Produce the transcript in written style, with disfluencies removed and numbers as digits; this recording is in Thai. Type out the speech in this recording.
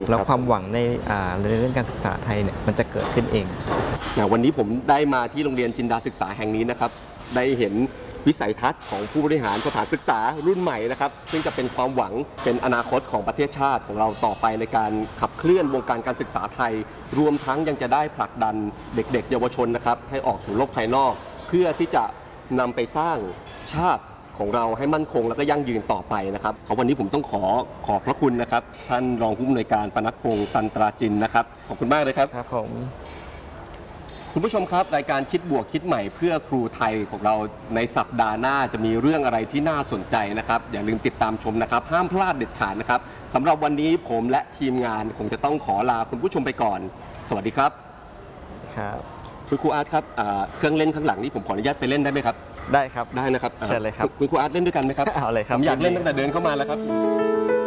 แล้วความหวังในเรื่องการศึกษาไทยเนี่ยมันจะเกิดขึ้นเองวันนี้ผมได้มาที่โรงเรียนจินดาศึกษาแห่งนี้นะครับได้เห็นวิสัยทัศน์ของผู้บริหารสถานศึกษารุ่นใหม่นะครับซึ่งจะเป็นความหวังเป็นอนาคตของประเทศชาติของเราต่อไปในการขับเคลื่อนวงการการศึกษาไทยรวมทั้งยังจะได้ผลักดันเด็กๆเยาวชนนะครับให้ออกสู่โลกภายนอกเพื่อที่จะนำไปสร้างชาติของเราให้มั่นคงและก็ยั่งยืนต่อไปนะครับวันนี้ผมต้องขอบพระคุณนะครับท่านรองผู้อำนวยการปนัดพงษ์ตันตราจินนะครับขอบคุณมากเลยครับครับผมคุณผู้ชมครับรายการคิดบวกคิดใหม่เพื่อครูไทยของเราในสัปดาห์หน้าจะมีเรื่องอะไรที่น่าสนใจนะครับอย่าลืมติดตามชมนะครับห้ามพลาดเด็ดขาดนะครับสำหรับวันนี้ผมและทีมงานคงจะต้องขอลาคุณผู้ชมไปก่อนสวัสดีครับครับคุณครูอาร์ตครับเครื่องเล่นข้างหลังนี้ผมขออนุญาตไปเล่นได้ไหมครับได้ครับได้นะครับเชิญเลยครับคุณครูอาร์ตเล่นด้วยกันไหมครับเอาเลยครับผมอยากเล่นตั้งแต่เดินเข้ามาแล้วครับ